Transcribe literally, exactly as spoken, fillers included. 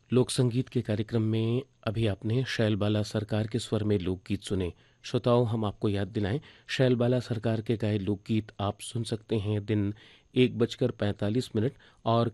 लोक संगीत के कार्यक्रम में अभी आपने शैलबाला सरकार के स्वर में लोकगीत सुने। श्रोताओं, हम आपको याद दिलाएं, शैलबाला सरकार के गाए लोकगीत आप सुन सकते हैं दिन एक बजकर पैंतालीस मिनट और